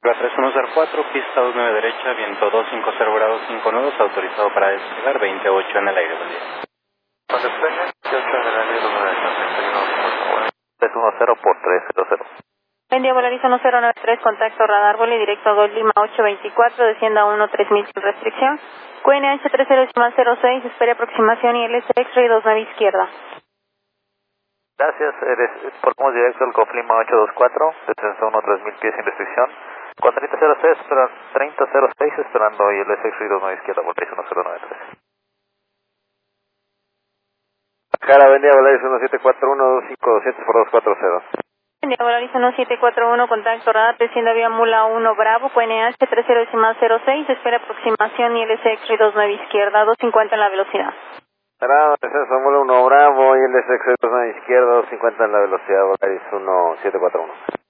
La 3104, pista 29 derecha, viento 250 grados 5 nudos, autorizado para despegar, 28 en el aire, buen día. Cuando despegue, 28 en el aire, 310 por 300. Buen día, Volaris 1093, contacto radar, vuelo directo a Gol Lima 824, descienda 3000 sin restricción. QNH 3006, espere aproximación y LS X-Ray 29 izquierda. Gracias, portamos directo al Golf Lima 824, descenso 3000 pies sin restricción. Con 3006, esperando y LS X-Ray 29 izquierda por 31093. Cara, buen día, Volaris 1741-2527 por 240. Buen día, Volaris 1741, contacto radar, descienda vía Mula 1 Bravo, QNH 3006, espera aproximación y LS X-Ray 29 izquierda, 250 en la velocidad. Cerrado, descenso Mula 1 Bravo y LS X-Ray 29 izquierda, 250 en la velocidad, Volaris 1741.